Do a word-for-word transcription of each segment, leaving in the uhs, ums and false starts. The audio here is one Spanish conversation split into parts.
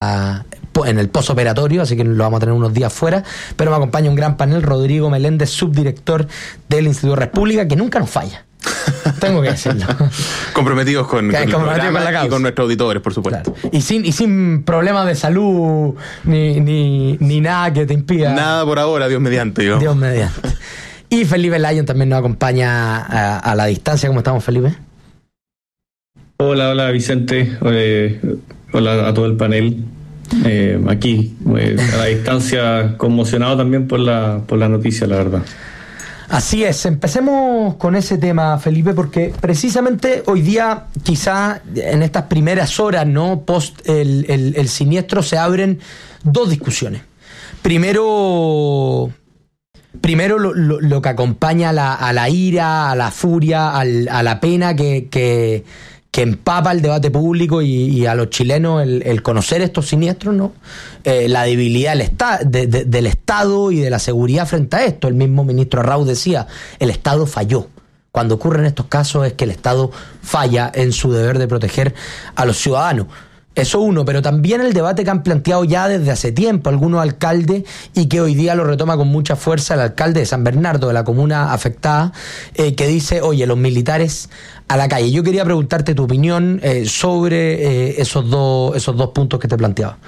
a, en el posoperatorio, así que lo vamos a tener unos días fuera, pero me acompaña un gran panel, Rodrigo Meléndez, subdirector del Instituto República, que nunca nos falla. Tengo que decirlo. Comprometidos con, con, comprometido con la causa y con nuestros auditores, por supuesto. Claro. Y sin y sin problemas de salud ni, ni, ni nada que te impida. Nada por ahora, Dios mediante. Digamos. Dios mediante. Y Felipe Lyon también nos acompaña a, a la distancia. ¿Cómo estamos, Felipe? Hola, hola Vicente. Eh, hola a todo el panel. Eh, aquí, eh, a la distancia, conmocionado también por la, por la noticia, la verdad. Así es, empecemos con ese tema, Felipe, porque precisamente hoy día, quizá en estas primeras horas, ¿no? Post el, el, el siniestro, se abren dos discusiones. Primero, primero lo, lo, lo que acompaña a la, a la ira, a la furia, al, a la pena que, que, que empapa el debate público y, y a los chilenos el, el conocer estos siniestros, ¿no? Eh, la debilidad del, esta, de, de, del Estado y de la seguridad frente a esto. El mismo ministro Arrau decía, el Estado falló. Cuando ocurren estos casos es que el Estado falla en su deber de proteger a los ciudadanos. Eso uno, pero también el debate que han planteado ya desde hace tiempo algunos alcaldes y que hoy día lo retoma con mucha fuerza el alcalde de San Bernardo, de la comuna afectada, eh, que dice, oye, los militares a la calle. Yo quería preguntarte tu opinión eh, sobre eh, esos dos, esos dos puntos que te planteaba.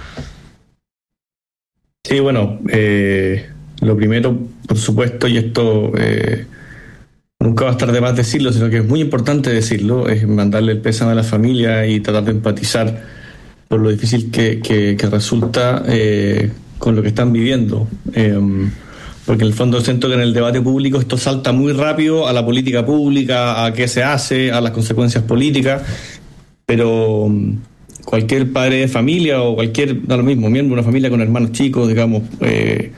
Sí, bueno, eh, lo primero, por supuesto, y esto eh, nunca va a estar de más decirlo, sino que es muy importante decirlo, es mandarle el pésame a la familia y tratar de empatizar por lo difícil que, que, que resulta eh, con lo que están viviendo. Eh, porque en el fondo siento que en el debate público esto salta muy rápido a la política pública, a qué se hace, a las consecuencias políticas, pero cualquier padre de familia o cualquier, da lo mismo, miembro de una familia con hermanos chicos, digamos, eh,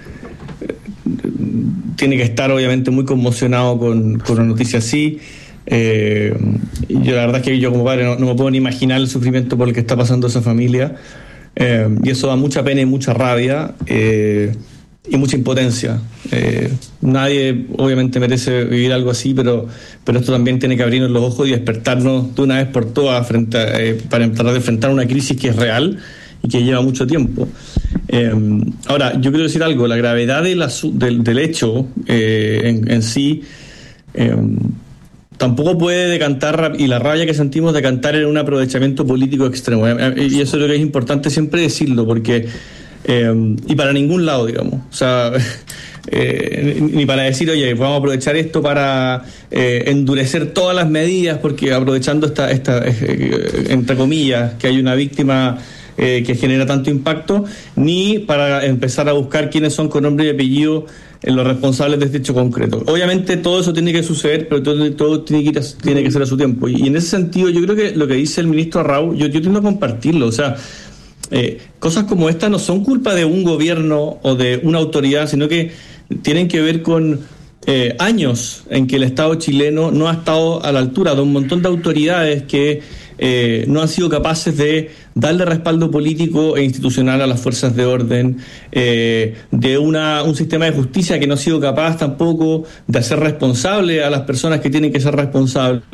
tiene que estar obviamente muy conmocionado con, con una noticia así. Eh, yo la verdad es que yo como padre no, no me puedo ni imaginar el sufrimiento por el que está pasando esa familia, eh, y eso da mucha pena y mucha rabia eh, y mucha impotencia. Eh, nadie obviamente merece vivir algo así, pero, pero esto también tiene que abrirnos los ojos y despertarnos de una vez por todas frente a, eh, para tratar de enfrentar una crisis que es real y que lleva mucho tiempo. Eh, ahora, yo quiero decir algo, la gravedad de la, del, del hecho eh, en, en sí eh, tampoco puede decantar, y la rabia que sentimos decantar en un aprovechamiento político extremo. Y eso creo que es importante siempre decirlo, porque eh, y para ningún lado, digamos. O sea, eh, ni para decir, oye, vamos a aprovechar esto para eh, endurecer todas las medidas, porque aprovechando esta, esta eh, entre comillas, que hay una víctima eh, que genera tanto impacto, ni para empezar a buscar quiénes son con nombre y apellido en los responsables de este hecho concreto. Obviamente todo eso tiene que suceder, pero todo, todo tiene, que ir a, tiene que ser a su tiempo. Y, y en ese sentido yo creo que lo que dice el ministro Arrau, yo, yo tiendo a compartirlo. O sea, eh, cosas como esta no son culpa de un gobierno o de una autoridad, sino que tienen que ver con eh, años en que el Estado chileno no ha estado a la altura de un montón de autoridades que eh, no han sido capaces de darle respaldo político e institucional a las fuerzas de orden, eh, de una un sistema de justicia que no ha sido capaz tampoco de hacer responsable a las personas que tienen que ser responsables,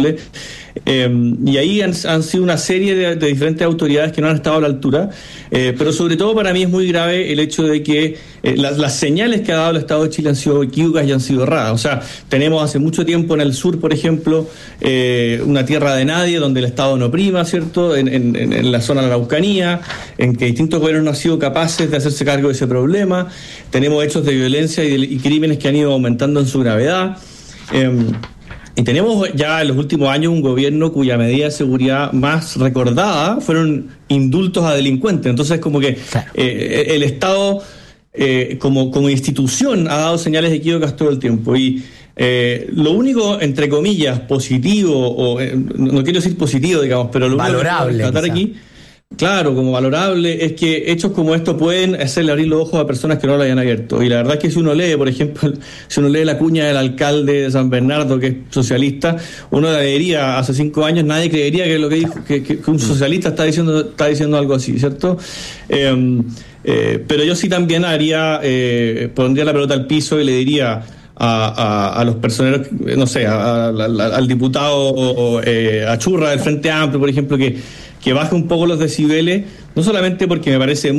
eh, y ahí han, han sido una serie de, de diferentes autoridades que no han estado a la altura, eh, pero sobre todo para mí es muy grave el hecho de que eh, las, las señales que ha dado el Estado de Chile han sido equívocas y han sido erradas. O sea, tenemos hace mucho tiempo en el sur, por ejemplo, eh, una tierra de nadie donde el Estado no prima, ¿cierto?, en, en, en la zona de la Araucanía, en que distintos gobiernos no han sido capaces de hacerse cargo de ese problema. Tenemos hechos de violencia y, de, y crímenes que han ido aumentando en su gravedad. Eh, y tenemos ya en los últimos años un gobierno cuya medida de seguridad más recordada fueron indultos a delincuentes. Entonces, como que eh, el Estado eh, como, como institución ha dado señales equívocas todo el tiempo. Y Eh, lo único, entre comillas, positivo, o eh, no quiero decir positivo, digamos, pero lo valorable, único que tratar aquí, claro, como valorable, es que hechos como estos pueden hacerle abrir los ojos a personas que no lo hayan abierto. Y la verdad es que si uno lee, por ejemplo, si uno lee la cuña del alcalde de San Bernardo, que es socialista, uno la leería hace cinco años, nadie creería que lo que dijo, que, que, que un socialista está diciendo, está diciendo algo así, ¿cierto? Eh, eh, pero yo sí también haría, eh, pondría la pelota al piso y le diría A, a, a los personeros, no sé, a, a, a, al diputado eh, Achurra del Frente Amplio, por ejemplo, que, que baje un poco los decibeles, no solamente porque me parece